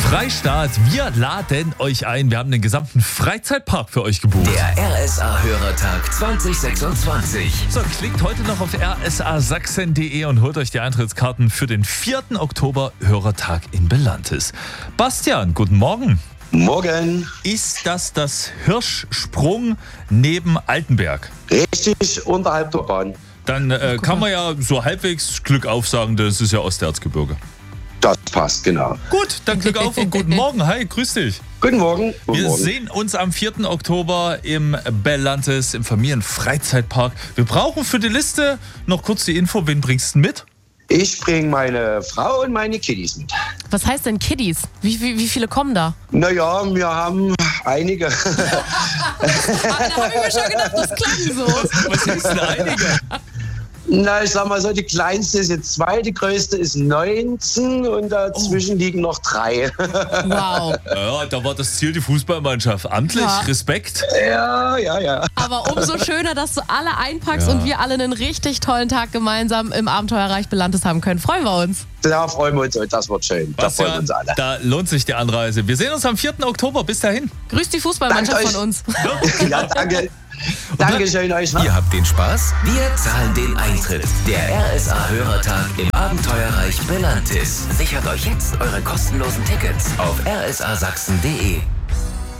Freistaat, wir laden euch ein. Wir haben den gesamten Freizeitpark für euch gebucht. Der RSA-Hörertag 2026. So, klickt heute noch auf rsasachsen.de und holt euch die Eintrittskarten für den 4. Oktober Hörertag in Belantes. Bastian, guten Morgen. Morgen. Ist das Hirschsprung neben Altenberg? Richtig, unterhalb der Bahn. Dann kann man ja so halbwegs Glück auf sagen, das ist ja Osterzgebirge. Das passt, genau. Gut, dann Glück auf und guten Morgen. Hi, grüß dich. Guten Morgen. Wir sehen uns am 4. Oktober im Belantes, im Familienfreizeitpark. Wir brauchen für die Liste noch kurz die Info, wen bringst du mit? Ich bringe meine Frau und meine Kiddies mit. Was heißt denn Kiddies? Wie viele kommen da? Naja, wir haben einige. Aber da habe ich mir schon gedacht, das klang so. Was heißt denn einige? Na, ich sag mal so, die kleinste ist jetzt 2, die größte ist 19 und dazwischen liegen noch 3. Wow. Ja, da war das Ziel die Fußballmannschaft. Amtlich, Ja. Respekt. Ja. Aber umso schöner, dass du alle einpackst und wir alle einen richtig tollen Tag gemeinsam im Abenteuerreich Belantes haben können. Freuen wir uns. Da freuen wir uns, das wird schön. Da freuen wir uns alle. Da lohnt sich die Anreise. Wir sehen uns am 4. Oktober. Bis dahin. Grüß die Fußballmannschaft Danke von uns. Ja, danke. Dankeschön euch. Ihr habt den Spaß, wir zahlen den Eintritt. Der RSA-Hörertag im Abenteuerreich Belantes. Sichert euch jetzt eure kostenlosen Tickets auf rsasachsen.de.